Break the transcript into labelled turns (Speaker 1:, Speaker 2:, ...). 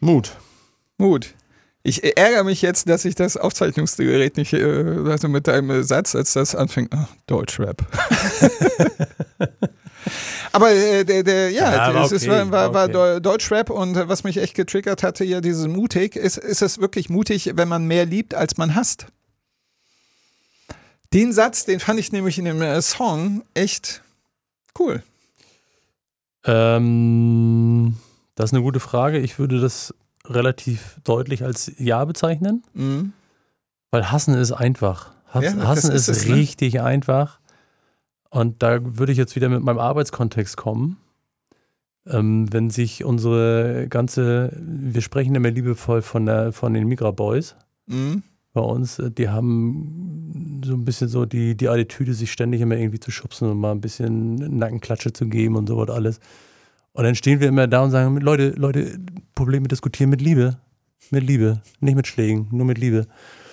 Speaker 1: Mut.
Speaker 2: Ich ärgere mich jetzt, dass ich das Aufzeichnungsgerät nicht, also mit deinem Satz, als das anfängt, Deutschrap. Aber war Deutschrap und was mich echt getriggert hatte, ja dieses mutig, ist es wirklich mutig, wenn man mehr liebt, als man hasst? Den Satz, den fand ich nämlich in dem Song echt cool.
Speaker 1: Das ist eine gute Frage. Ich würde das relativ deutlich als Ja bezeichnen, weil hassen ist einfach. Hassen ist richtig einfach. Und da würde ich jetzt wieder mit meinem Arbeitskontext kommen. Wenn sich wir sprechen immer liebevoll von den Migra-Boys bei uns, die haben so ein bisschen so die Attitüde, sich ständig immer irgendwie zu schubsen und mal ein bisschen Nackenklatsche zu geben und sowas alles. Und dann stehen wir immer da und sagen, Leute, Probleme diskutieren mit Liebe, nicht mit Schlägen, nur mit Liebe.